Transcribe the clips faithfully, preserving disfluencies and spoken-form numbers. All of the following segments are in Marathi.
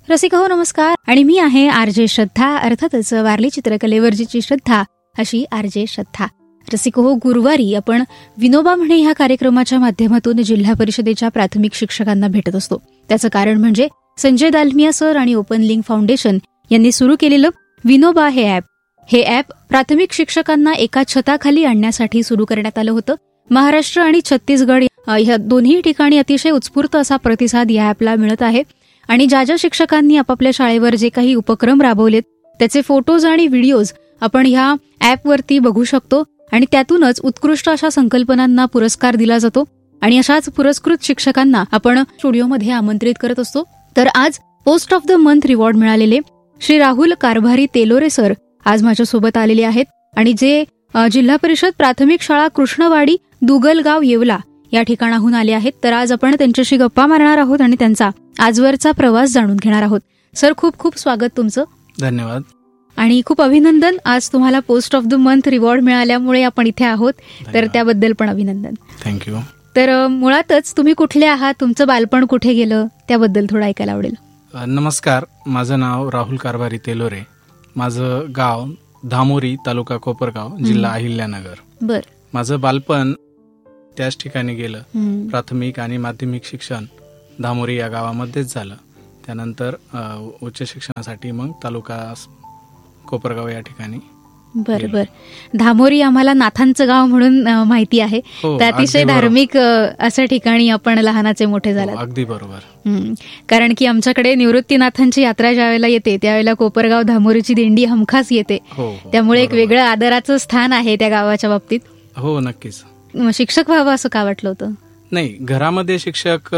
रसिका हो नमस्कार. आणि मी आहे आरजे श्रद्धा, अर्थातच वारली चित्रकलेवरची श्रद्धा अशी आरजे श्रद्धा. रसिका हो, गुरुवारी आपण विनोबा म्हणे ह्या कार्यक्रमाच्या माध्यमातून जिल्हा परिषदेच्या प्राथमिक शिक्षकांना भेटत असतो. त्याचं कारण म्हणजे संजय दालमिया सर आणि ओपन लिंक फाउंडेशन यांनी सुरू केलेलं विनोबा हे ॲप. हे ॲप प्राथमिक शिक्षकांना एका छताखाली आणण्यासाठी सुरू करण्यात आलं होतं. महाराष्ट्र आणि छत्तीसगड ह्या दोन्ही ठिकाणी अतिशय उत्स्फूर्त असा प्रतिसाद या ॲपला मिळत आहे. आणि ज्या ज्या शिक्षकांनी आपापल्या शाळेवर जे काही उपक्रम राबवलेत त्याचे फोटोज आणि व्हिडिओज आपण ह्या ॲपवरती बघू शकतो. आणि त्यातूनच उत्कृष्ट अशा संकल्पनांना पुरस्कार दिला जातो. आणि अशाच पुरस्कृत शिक्षकांना आपण स्टुडिओमध्ये आमंत्रित करत असतो. तर आज post of the month reward मिळालेले श्री राहुल कारभारी तेलोरे सर आज माझ्यासोबत आलेले आहेत. आणि जे जिल्हा परिषद प्राथमिक शाळा कृष्णवाडी दुगलगाव येवला या ठिकाणाहून आले आहेत. तर आज आपण त्यांच्याशी गप्पा मारणार आहोत आणि त्यांचा आजवरचा प्रवास जाणून घेणार आहोत. सर, खूप खूप स्वागत तुमचं. धन्यवाद. आणि खूप अभिनंदन, आज तुम्हाला post of the month reward मिळाल्यामुळे आपण इथे आहोत. तर त्याबद्दल पण अभिनंदन. थँक्यू. तर मुळातच तुम्ही कुठले आहात, तुमचं बालपण कुठे गेलं त्याबद्दल थोडं ऐकायला आवडेल. नमस्कार, माझं नाव राहुल कारभारी तेलोरे. माझं गाव धामोरी, तालुका कोपरगाव, जिल्हा अहिल्यानगर. बर. माझं बालपण त्याच ठिकाणी गेलं. प्राथमिक आणि माध्यमिक शिक्षण धामोरी या गावामध्येच झालं. त्यानंतर उच्च शिक्षणासाठी मग तालुका कोपरगाव या ठिकाणी. बर बर. धामोरी आम्हाला नाथांचं गाव म्हणून माहिती आहे. तर अतिशय धार्मिक असं ठिकाणी आपण लहानाचे मोठे झालात. अगदी बरोबर. कारण की आमच्याकडे निवृत्तीनाथांची यात्रा ज्या वेळेला येते त्यावेळेला कोपरगाव धामोरीची दिंडी हमखास येते. त्यामुळे एक वेगळं आदराचं स्थान आहे त्या गावाच्या बाबतीत. हो, नक्कीच. शिक्षक व्हावं असं का वाटलं होतं? नाही, घरामध्ये शिक्षक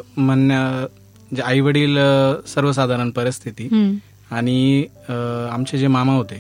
म्हणण्या आई वडील सर्वसाधारण परिस्थिती आणि आमचे जे मामा होते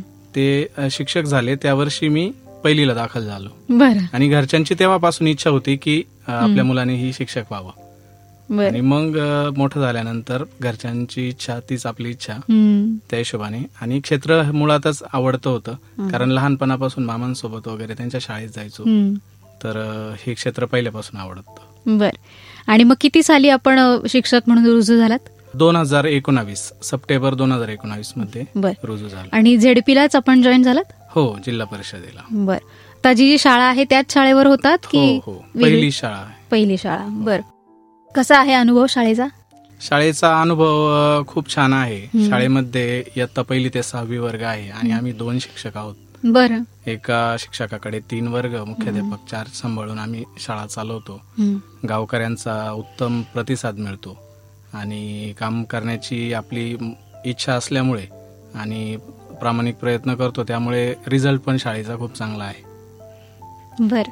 ते शिक्षक झाले. त्या वर्षी मी पहिलीला दाखल झालो. बरं. आणि घरच्यांची तेव्हापासून इच्छा होती की आपल्या मुलाने ही शिक्षक व्हावं. आणि मग मोठं झाल्यानंतर घरच्यांची इच्छा तीच आपली इच्छा त्या हिशोबाने. आणि क्षेत्र मुळातच आवडतं होतं, कारण लहानपणापासून मामांसोबत वगैरे त्यांच्या शाळेत जायचो. तर हे क्षेत्र पहिल्यापासून आवडतं. बर. आणि मग किती साली आपण शिक्षक म्हणून रुजू झालात? दोन हजार एकोणावीस सप्टेंबर दोन हजार एकोणावीस मध्ये रुजू झाला. आणि झेडपीलाच आपण जॉईन झालात? हो, जिल्हा परिषदेला. बर. आता जी शाळा आहे त्याच शाळेवर होतात की? हो, पहिली शाळा आहे. पहिली शाळा. बर. कसा आहे अनुभव शाळेचा? शाळेचा अनुभव खूप छान आहे. शाळेमध्ये इयत्ता पहिली ते सहावी वर्ग आहे आणि आम्ही दोन शिक्षक आहोत. बरं. एका शिक्षकाकडे तीन वर्ग, मुख्याध्यापक चार सांभाळून आम्ही शाळा चालवतो. गावकऱ्यांचा उत्तम प्रतिसाद मिळतो आणि काम करण्याची आपली इच्छा असल्यामुळे आणि प्रामाणिक प्रयत्न करतो, त्यामुळे रिझल्ट पण शाळेचा खूप चांगला आहे. बर.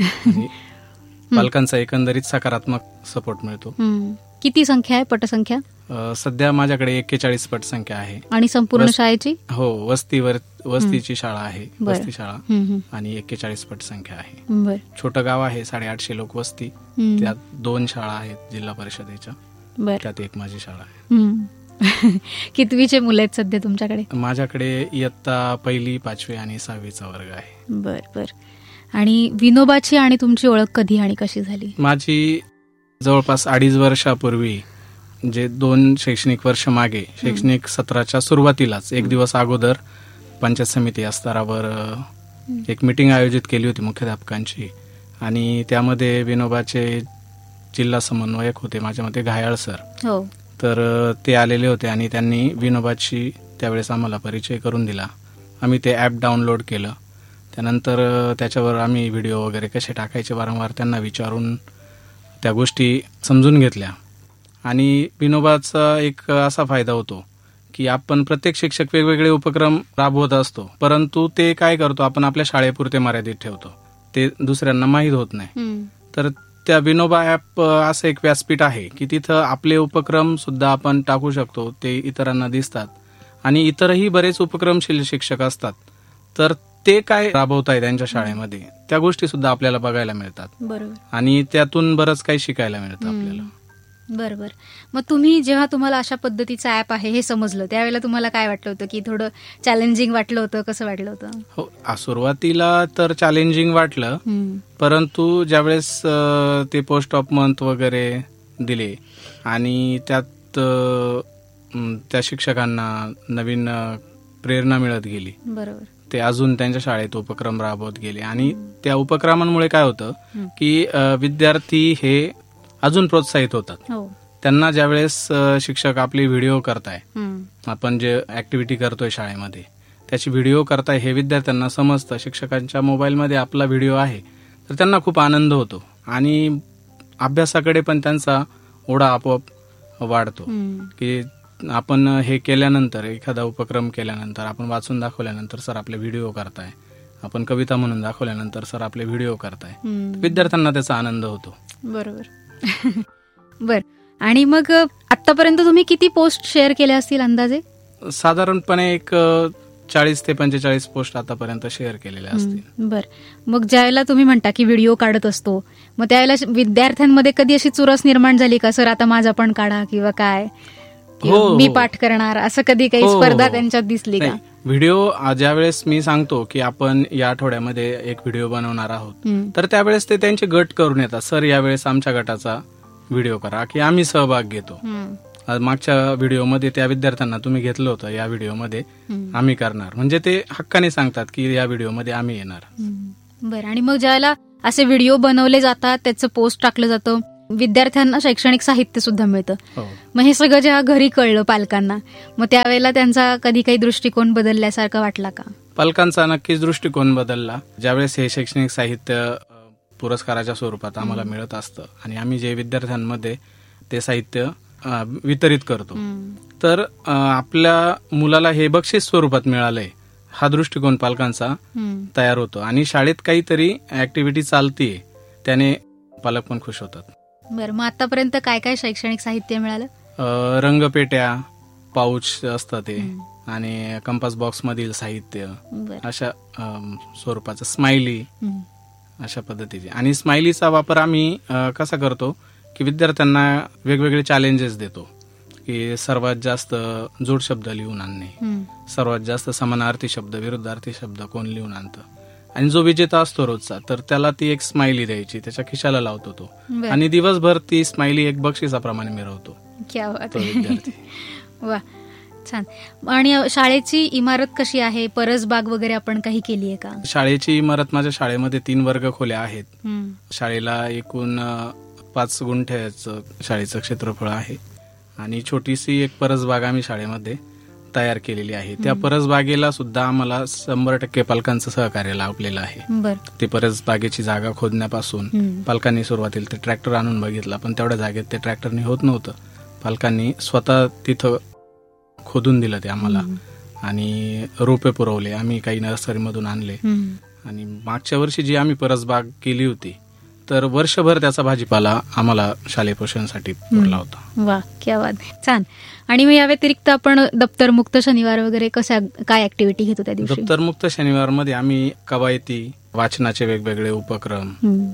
पालकांचा एकंदरीत सकारात्मक सपोर्ट मिळतो. किती संख्या आहे, पटसंख्या? सध्या माझ्याकडे एक्केचाळीस पटसंख्या आहे. आणि संपूर्ण शाळेची? हो, वस्तीवर वस्तीची शाळा आहे, वस्ती शाळा. आणि एक्केचाळीस पटसंख्या आहे. छोटं गाव आहे, साडेआठशे लोक वस्ती. त्यात दोन शाळा आहेत जिल्हा परिषदेच्या, त्यात एक माझी शाळा आहे. कितवीचे मुलं आहेत सध्या तुमच्याकडे? माझ्याकडे इयत्ता पहिली, पाचवी आणि सहावीचा वर्ग आहे. बर बर. आणि विनोबाची आणि तुमची ओळख कधी आणि कशी झाली? माझी जवळपास अडीच वर्षापूर्वी, जे दोन शैक्षणिक वर्ष मागे, शैक्षणिक सत्राच्या सुरुवातीलाच एक दिवस अगोदर पंचायत समिती या स्तरावर एक मिटिंग आयोजित केली होती मुख्याध्यापकांची. आणि त्यामध्ये विनोबाचे जिल्हा समन्वयक होते, माझ्या मते घायाळ सर. हो. तर ते आलेले होते आणि त्यांनी विनोबाची त्यावेळेस आम्हाला परिचय करून दिला. आम्ही ते ॲप डाउनलोड केलं. त्यानंतर त्याच्यावर आम्ही व्हिडिओ वगैरे कसे टाकायचे वारंवार त्यांना विचारून त्या गोष्टी समजून घेतल्या. आणि विनोबाचा एक असा फायदा होतो की आपण प्रत्येक शिक्षक वेगवेगळे उपक्रम राबवत असतो, परंतु ते काय करतो, आपण आपल्या शाळेपुरते मर्यादित ठेवतो, ते दुसऱ्यांना माहीत होत नाही. तर त्या विनोबा ॲप असं एक व्यासपीठ आहे की तिथं आपले उपक्रम सुद्धा आपण टाकू शकतो, ते इतरांना दिसतात. आणि इतरही बरेच उपक्रमशील शिक्षक असतात, तर ते काय राबवताय त्यांच्या शाळेमध्ये त्या गोष्टी सुद्धा आपल्याला बघायला मिळतात. बरोबर. आणि त्यातून बरंच काही शिकायला मिळतं आपल्याला. बरोबर. मग तुम्ही जेव्हा तुम्हाला अशा पद्धतीचा ॲप आहे हे समजलं त्यावेळेला तुम्हाला काय वाटलं होतं, की थोडं चॅलेंजिंग वाटलं होतं, कसं वाटलं होतं? हो, सुरुवातीला तर चॅलेंजिंग वाटलं, परंतु ज्यावेळेस ते पोस्ट ऑफ मंथ वगैरे दिले आणि त्यात अं, त्या शिक्षकांना नवीन अं, प्रेरणा मिळत गेली. बरोबर. ते अजून त्यांच्या शाळेत उपक्रम राबवत गेले आणि त्या उपक्रमांमुळे काय होतं की अं, विद्यार्थी हे अजून प्रोत्साहित होतात. हो. त्यांना ज्यावेळेस अं, शिक्षक आपली व्हिडिओ करताय, हम्म. आपण जे ऍक्टिव्हिटी करतोय शाळेमध्ये त्याची व्हिडिओ करताय हे विद्यार्थ्यांना समजतं. शिक्षकांच्या मोबाईलमध्ये आपला व्हिडिओ आहे तर त्यांना खूप आनंद होतो आणि अभ्यासाकडे पण त्यांचा ओढा आपोआप वाढतो. हम्म. की आपण हे केल्यानंतर, एखादा उपक्रम केल्यानंतर, आपण वाचून दाखवल्यानंतर सर आपले व्हिडिओ करताय, आपण कविता म्हणून दाखवल्यानंतर सर आपले व्हिडिओ करताय, हम्म. विद्यार्थ्यांना त्याचा आनंद होतो. बरोबर. बर. आणि मग आतापर्यंत तुम्ही किती पोस्ट शेअर केल्या असतील अंदाजे? साधारणपणे एक अ, चाळीस ते पंचेचाळीस पोस्ट आतापर्यंत शेअर केलेल्या असतील. बर. मग ज्यावेळेला तुम्ही म्हणता की व्हिडिओ काढत असतो, मग त्यावेळेला विद्यार्थ्यांमध्ये कधी अशी चुरस निर्माण झाली का, सर आता माझा पण काढा किंवा काय, किंवा हो, मी हो. पाठ करणार, असं कधी काही हो, हो, स्पर्धा हो. त्यांच्यात दिसली का? नाही, व्हिडिओ ज्यावेळेस मी सांगतो की आपण या आठवड्यामध्ये एक व्हिडिओ बनवणार आहोत, हम्म. तर त्यावेळेस ते त्यांचे गट करून येतात. सर यावेळेस आमच्या गटाचा व्हिडिओ करा, की आम्ही सहभाग घेतो. हम्म. आज मागच्या व्हिडिओमध्ये त्या विद्यार्थ्यांना तुम्ही घेतलं होतं, या व्हिडिओमध्ये हम्म. आम्ही करणार, म्हणजे ते हक्काने सांगतात की या व्हिडिओमध्ये आम्ही येणार. हम्म. बरं. आणि मग ज्यावेळेला असे व्हिडिओ बनवले जातात, त्याचं पोस्ट टाकलं जातं, विद्यार्थ्यांना शैक्षणिक साहित्य सुद्धा मिळतं. हो. मग हे सगळं जेव्हा घरी कळलं पालकांना, मग त्यावेळेला त्यांचा कधी काही दृष्टिकोन बदलल्यासारखा वाटला का? पालकांचा नक्कीच दृष्टिकोन बदलला. ज्यावेळेस हे शैक्षणिक साहित्य अ, पुरस्काराच्या स्वरूपात आम्हाला मिळत असतं आणि आम्ही जे विद्यार्थ्यांमध्ये ते साहित्य अ, वितरित करतो, तर अ, आपल्या मुलाला हे बक्षीस स्वरूपात मिळालंय हा दृष्टिकोन पालकांचा हम्म. तयार होतो आणि शाळेत काहीतरी ऍक्टिव्हिटी चालतीये त्याने पालक पण खुश होतात. बरं. मग आतापर्यंत काय काय शैक्षणिक साहित्य मिळालं? अ, रंगपेट्या, पाऊच असतं ते, हम्म. आणि कंपास बॉक्स मधील साहित्य, बरं. अशा अम, स्वरूपाचं, स्माइली, हम्म. अशा पद्धतीचे. आणि स्माइलीचा वापर आम्ही अ, कसा करतो की विद्यार्थ्यांना वेगवेगळे चॅलेंजेस देतो, की सर्वात जास्त जोड शब्द लिहून आणणे, हम्म. सर्वात जास्त समानार्थी शब्द, विरुद्धार्थी शब्द कोण लिहून आणतं, आणि जो विजेता असतो रोजचा तर त्याला ती एक स्माइली द्यायची, त्याच्या खिशाला लावतो तो, बरं. आणि दिवसभर ती स्माइली एक बक्षिसाप्रमाणे मिरवतो क्या बात तो आहे. विद्यार्थी. वा, छान. आणि शाळेची इमारत कशी आहे? परसबाग वगैरे आपण काही केली आहे का? शाळेची इमारत, माझ्या शाळेमध्ये तीन वर्ग खोल्या आहेत. हम्म. शाळेला एकूण अ, पाच गुंठ्याचं शाळेचं क्षेत्रफळ आहे आणि छोटीशी एक परसबाग आम्ही शाळेमध्ये तयार केलेली आहे. त्या परसबागेला सुद्धा आम्हाला शंभर टक्के पालकांचं सहकार्य लाभलेलं आहे. बर. ती परसबागेची जागा खोदण्यापासून हम्म. पालकांनी सुरुवातीला ते ट्रॅक्टर आणून बघितला, पण तेवढ्या जागेत ते ट्रॅक्टरने होत नव्हतं. पालकांनी स्वतः तिथं खोदून दिलं ते आम्हाला आणि रोपे पुरवले, आम्ही काही नर्सरीमधून आणले. हम्म. आणि मागच्या वर्षी जी आम्ही परसबाग केली होती तर वर्षभर त्याचा भाजीपाला आम्हाला शालेय पोषणासाठी पुरला होता. वा, क्या बात. छान. आणि मग या व्यतिरिक्त आपण दप्तर मुक्त शनिवार वगैरे कशा काय ऍक्टिव्हिटी घेतो त्या दिवशी? दप्तरमुक्त शनिवारमध्ये आम्ही कवायती, वाचनाचे वेगवेगळे उपक्रम हम्म.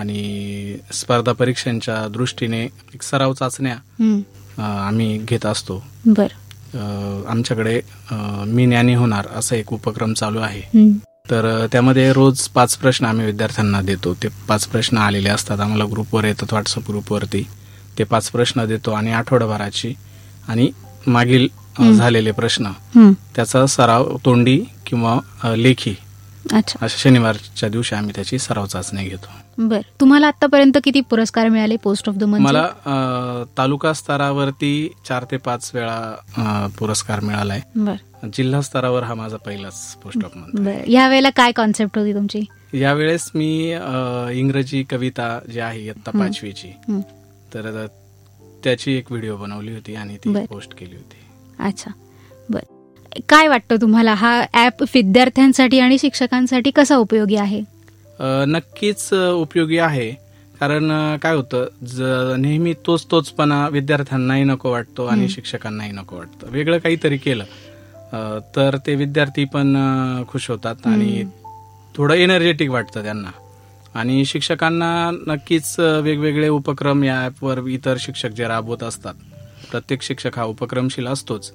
आणि स्पर्धा परीक्षांच्या दृष्टीने एक सराव चाचण्या हम्म. अ, आम्ही घेत असतो. बर. अ, आमच्याकडे अ, मी ज्ञानी होणार असा एक उपक्रम चालू आहे. हम्म. तर अ, त्यामध्ये रोज पाच प्रश्न आम्ही विद्यार्थ्यांना देतो. ते पाच प्रश्न आलेले असतात, आम्हाला ग्रुपवर येतात, व्हॉट्सअप ग्रुपवरती ते पाच प्रश्न देतो आणि आठवडाभराची आणि मागील अ, झालेले प्रश्न हम्म. त्याचा सराव तोंडी किंवा अ, लेखी, अच्छा. अशा शनिवारच्या दिवशी आम्ही त्याची सराव चाचणी घेतो. बर. तुम्हाला आतापर्यंत किती पुरस्कार मिळाले पोस्ट ऑफ द मंथ? मला अ, तालुका स्तरावरती चार ते पाच वेळा अ, पुरस्कार मिळालाय. बर. जिल्हा स्तरावर हा माझा पहिलाच पोस्ट ऑफ मंथ. बर. या वेळेला काय कॉन्सेप्ट होती तुमची? यावेळेस मी अ, इंग्रजी कविता जी आहे इयत्ता पाचवीची, हम्म. तर त्याची एक व्हिडिओ बनवली होती आणि ती बर. पोस्ट केली होती. अच्छा. बर. काय वाटतं तुम्हाला, हा ऍप विद्यार्थ्यांसाठी आणि शिक्षकांसाठी कसा उपयोगी आहे? अ, नक्कीच अ, उपयोगी आहे. कारण अ, काय होतं, ज- नेहमी तोच तोचपणा विद्यार्थ्यांनाही नको वाटतो आणि शिक्षकांनाही नको वाटतं. वेगळं काहीतरी केलं अ, तर ते विद्यार्थी पण अ, खुश होतात आणि थोडं एनर्जेटिक वाटतं त्यांना. आणि शिक्षकांना नक्कीच अ, वेगवेगळे उपक्रम या ॲपवर इतर शिक्षक जे राबवत असतात, प्रत्येक शिक्षक हा उपक्रमशील असतोच,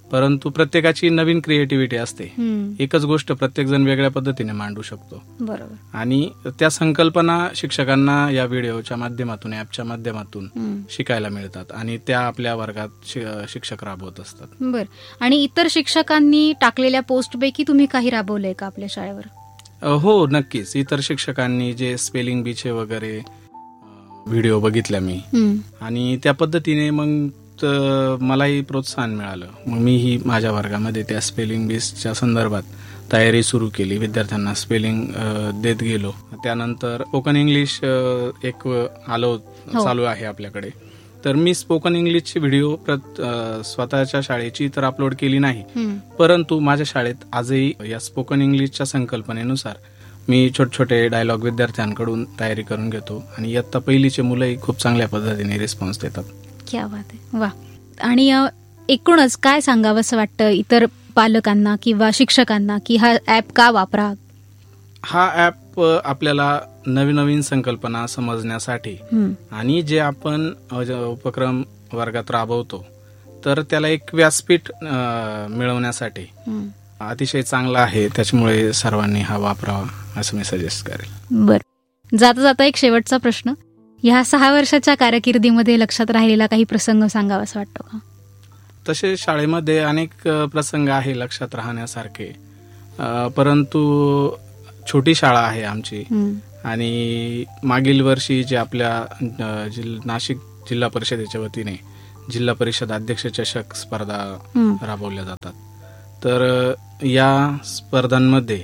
परंतु प्रत्येकाची नवीन क्रिएटिव्हिटी असते. एकच गोष्ट प्रत्येक जण वेगळ्या पद्धतीने मांडू शकतो. बरोबर. आणि त्या संकल्पना शिक्षकांना या व्हिडिओच्या माध्यमातून, ऍपच्या माध्यमातून शिकायला मिळतात आणि त्या आपल्या वर्गात शिक्षक राबवत असतात. बर. आणि इतर शिक्षकांनी टाकलेल्या पोस्टपैकी तुम्ही काही राबवलंय का आपल्या शाळेवर? हो, नक्कीच. इतर शिक्षकांनी जे स्पेलिंग बीचे वगैरे व्हिडिओ बघितल्या मी, आणि त्या पद्धतीने मग मलाही प्रोत्साहन मिळालं. मग मीही माझ्या वर्गामध्ये त्या स्पेलिंग बीच्या संदर्भात तयारी सुरू केली. विद्यार्थ्यांना स्पेलिंग देत गेलो. त्यानंतर स्पोकन इंग्लिश एक आलो चालू आहे आपल्याकडे. तर मी स्पोकन इंग्लिशची व्हिडिओ स्वतःच्या शाळेची तर अपलोड केली नाही, परंतु माझ्या शाळेत आजही या स्पोकन इंग्लिशच्या संकल्पनेनुसार मी छोटे छोटे डायलॉग विद्यार्थ्यांकडून तयारी करून घेतो आणि इयत्ता पहिलीचे मुलंही खूप चांगल्या पद्धतीने रिस्पॉन्स देतात. क्या बात आहे, वा. आणि एकूणच काय सांगावं असं वाटतं इतर पालकांना किंवा शिक्षकांना की हा ऍप का वापरा? हा ऍप आपल्याला नवीन नवीन संकल्पना समजण्यासाठी आणि जे आपण उपक्रम वर्गात राबवतो तर त्याला एक व्यासपीठ मिळवण्यासाठी अतिशय चांगला आहे. त्याच्यामुळे सर्वांनी हा वापरावा असं मी सजेस्ट करेल. बर. जाता जाता एक शेवटचा प्रश्न. ह्या सहा वर्षाच्या कारकिर्दीमध्ये लक्षात राहिलेला काही प्रसंग सांगावा असं वाटतो का? तसे शाळेमध्ये अनेक प्रसंग आहे लक्षात राहण्यासारखे, परंतु छोटी शाळा आहे आमची आणि मागील वर्षी जे आपल्या नाशिक जिल्हा परिषदेच्या वतीने जिल्हा परिषद अध्यक्ष चषक स्पर्धा राबवल्या जातात. तर या स्पर्धांमध्ये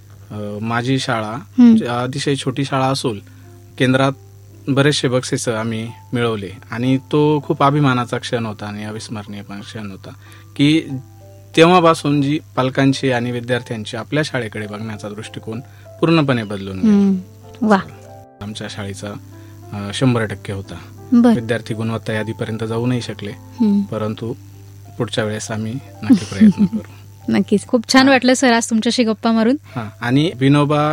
माझी शाळा अतिशय छोटी शाळा असून केंद्रात बरेचसे बक्षीस आम्ही मिळवले आणि तो खूप अभिमानाचा क्षण होता आणि अविस्मरणीय पण क्षण होता की तेव्हापासून जी पालकांची आणि विद्यार्थ्यांची आपल्या शाळेकडे बघण्याचा दृष्टिकोन पूर्णपणे बदलून गेला. आमच्या शाळेचा शंभर टक्के होता. विद्यार्थी गुणवत्ता यादीपर्यंत जाऊ नाही शकले, परंतु पुढच्या वेळेस आम्ही नक्की प्रयत्न करू. नक्कीच. खूप छान वाटलं सर आज तुमच्याशी गप्पा मारून. आणि विनोबा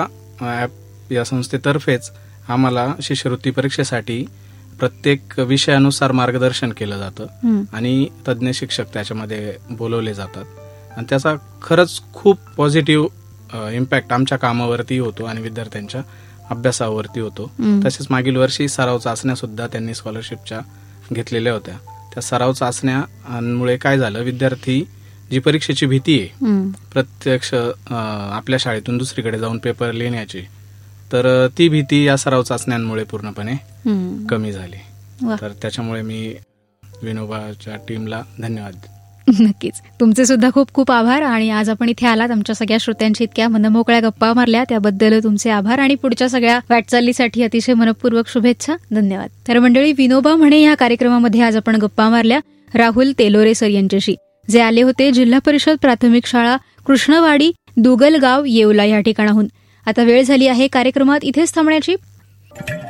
ऍप या संस्थेतर्फेच आम्हाला शिष्यवृत्ती परीक्षेसाठी प्रत्येक विषयानुसार मार्गदर्शन केलं जातं आणि तज्ज्ञ शिक्षक त्याच्यामध्ये बोलवले जातात आणि त्याचा खरंच खूप पॉझिटिव्ह इम्पॅक्ट आमच्या कामावरती होतो आणि विद्यार्थ्यांच्या अभ्यासावरती होतो. तसेच मागील वर्षी सराव चाचण्या सुद्धा त्यांनी स्कॉलरशिपच्या घेतलेल्या होत्या. त्या सराव चाचण्यामुळे काय झालं, विद्यार्थी जी परीक्षेची भीती आहे प्रत्यक्ष आपल्या शाळेतून दुसरीकडे जाऊन पेपर लिहिण्याची, तर ती भीती या सराव चाचण्यांमुळे पूर्णपणे कमी झाली. तर त्याच्यामुळे मी विनोबाच्या टीमला धन्यवाद. नक्कीच. तुमचे सुद्धा खूप खूप आभार. आणि आज आपण इथे आलात, आमच्या सगळ्या श्रोत्यांशी इतक्या मनमोकळ्या गप्पा मारल्या त्याबद्दल तुमचे आभार आणि पुढच्या सगळ्या वाटचालीसाठी अतिशय मनपूर्वक शुभेच्छा. धन्यवाद. तर मंडळी, विनोबा म्हणे या कार्यक्रमामध्ये आज आपण गप्पा मारल्या राहुल तेलोरे सर यांच्याशी, जे आले होते जिल्हा परिषद प्राथमिक शाळा कृष्णवाडी दुगलगाव येवला या ठिकाणाहून. आता वेळ झाली आहे कार्यक्रमात इथेच थांबण्याची.